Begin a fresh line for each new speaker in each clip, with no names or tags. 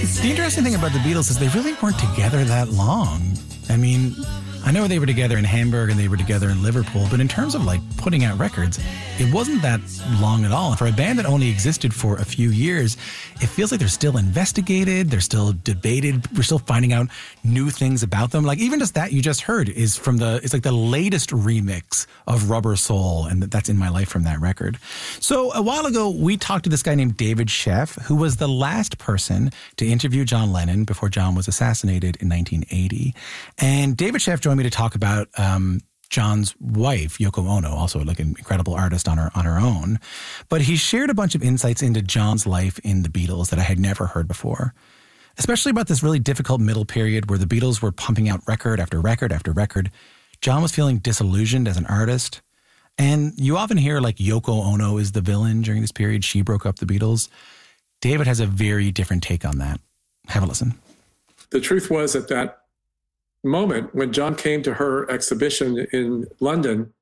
The interesting thing about the Beatles is they really weren't together that long. I mean, I know they were together in Hamburg and they were together in Liverpool, but in terms of like putting out records, it wasn't that long at all. And for a band that only existed for a few years, it feels like they're still investigated, they're still debated, we're still finding out new things about them. Like even just that you just heard is from it's like the latest remix of Rubber Soul, and that's In My Life from that record. So a while ago, we talked to this guy named David Sheff, who was the last person to interview John Lennon before John was assassinated in 1980. And David Sheff joined me to talk about John's wife, Yoko Ono, also like an incredible artist on her own. But he shared a bunch of insights into John's life in the Beatles that I had never heard before, especially about this really difficult middle period where the Beatles were pumping out record after record after record. John was feeling disillusioned as an artist. And you often hear like Yoko Ono is the villain during this period. She broke up the Beatles. David has a very different take on that. Have a listen.
The truth was at that moment when John came to her exhibition in London,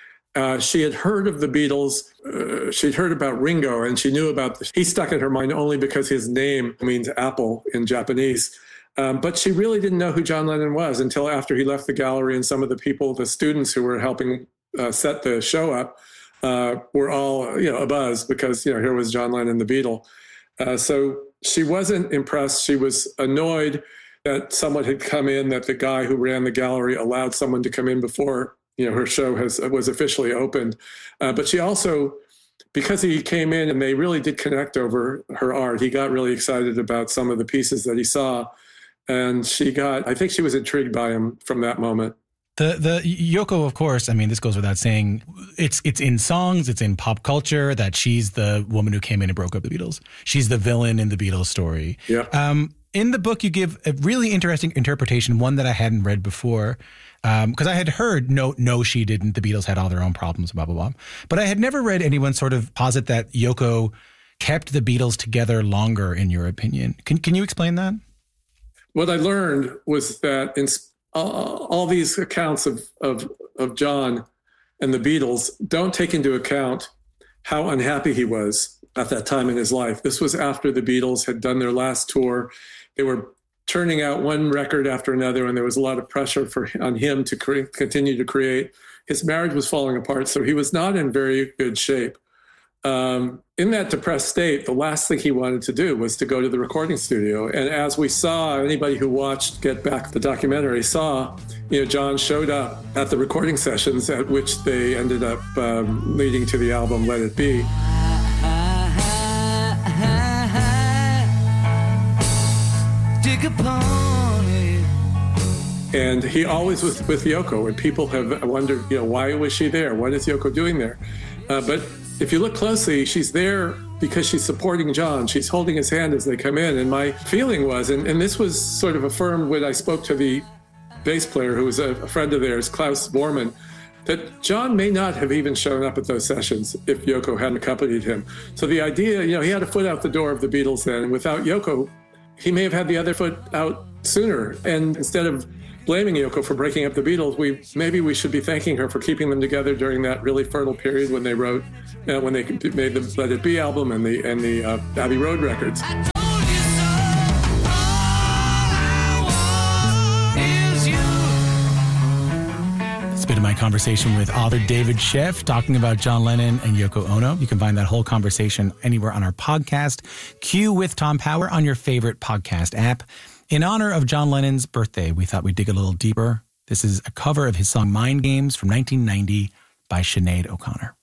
she had heard of the Beatles. She'd heard about Ringo, and she knew about he stuck in her mind only because his name means apple in Japanese. But she really didn't know who John Lennon was until after he left the gallery, and some of the people, the students who were helping set the show up, were all abuzz because here was John Lennon, the Beatle. So she wasn't impressed. She was annoyed that someone had come in, that the guy who ran the gallery allowed someone to come in before her show was officially opened. But she also, because he came in and they really did connect over her art, he got really excited about some of the pieces that he saw. And I think she was intrigued by him from that moment.
The Yoko, of course, I mean, this goes without saying, it's in songs, it's in pop culture that she's the woman who came in and broke up the Beatles. She's the villain in the Beatles story.
Yeah.
In the book, you give a really interesting interpretation, one that I hadn't read before, because I had heard, no, she didn't. The Beatles had all their own problems, blah, blah, blah. But I had never read anyone sort of posit that Yoko kept the Beatles together longer, in your opinion. Can you explain that?
What I learned was that in all these accounts of John and the Beatles don't take into account how unhappy he was at that time in his life. This was after the Beatles had done their last tour. They were turning out one record after another, and there was a lot of pressure on him to continue to create. His marriage was falling apart, so he was not in very good shape. In that depressed state, the last thing he wanted to do was to go to the recording studio. And as we saw, anybody who watched Get Back, the documentary, saw, John showed up at the recording sessions at which they ended up leading to the album Let It Be. And he always was with Yoko, and people have wondered, why was she there? What is Yoko doing there? But if you look closely, she's there because she's supporting John. She's holding his hand as they come in. And my feeling was, and this was sort of affirmed when I spoke to the bass player who was a friend of theirs, Klaus Bormann, that John may not have even shown up at those sessions if Yoko hadn't accompanied him. So the idea, he had a foot out the door of the Beatles then, and without Yoko, he may have had the other foot out sooner. And instead of blaming Yoko for breaking up the Beatles, maybe we should be thanking her for keeping them together during that really fertile period when they wrote, when they made the Let It Be album and the Abbey Road records.
It's been my conversation with author David Sheff talking about John Lennon and Yoko Ono. You can find that whole conversation anywhere on our podcast, Q with Tom Power, on your favorite podcast app. In honor of John Lennon's birthday, we thought we'd dig a little deeper. This is a cover of his song Mind Games from 1990 by Sinead O'Connor.